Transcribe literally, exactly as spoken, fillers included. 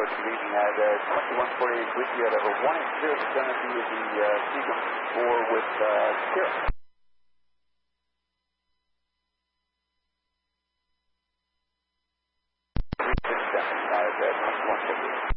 Coach leading at uh, twenty-one forty-eight with you out of a one and zero to Tennessee with the uh, Seagull four with uh, Kira.